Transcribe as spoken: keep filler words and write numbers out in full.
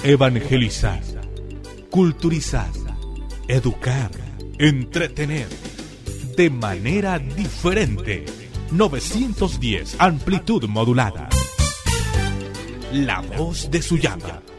Evangelizar, culturizar, educar, entretener, de manera diferente. novecientos diez, amplitud modulada. La voz de Suyapa.